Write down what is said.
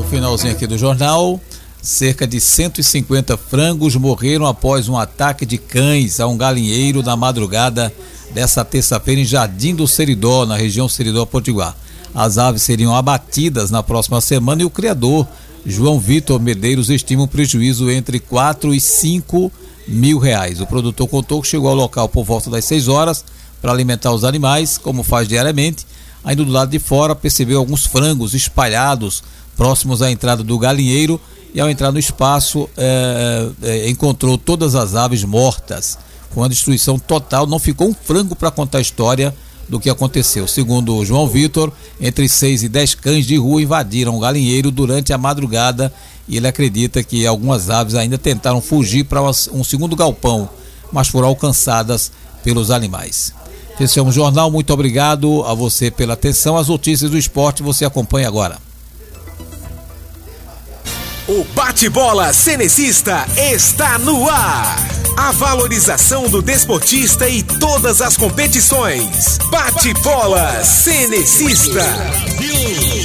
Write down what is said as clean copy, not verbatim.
finalzinho aqui do jornal. Cerca de 150 frangos morreram após um ataque de cães a um galinheiro na madrugada dessa terça-feira em Jardim do Seridó, na região Seridó-Potiguar. As aves seriam abatidas na próxima semana e o criador, João Vitor Medeiros, estima um prejuízo entre 4 e 5 mil reais. O produtor contou que chegou ao local por volta das 6 horas para alimentar os animais, como faz diariamente. Ainda do lado de fora percebeu alguns frangos espalhados próximos à entrada do galinheiro e ao entrar no espaço encontrou todas as aves mortas. Foi uma destruição total, não ficou um frango para contar a história do que aconteceu. Segundo o João Vitor, entre 6 e 10 cães de rua invadiram o galinheiro durante a madrugada e ele acredita que algumas aves ainda tentaram fugir para um segundo galpão, mas foram alcançadas pelos animais. Fechamos o jornal, muito obrigado a você pela atenção. As notícias do esporte você acompanha agora. O bate-bola cenecista está no ar. A valorização do desportista e todas as competições. Bate-bola cenecista.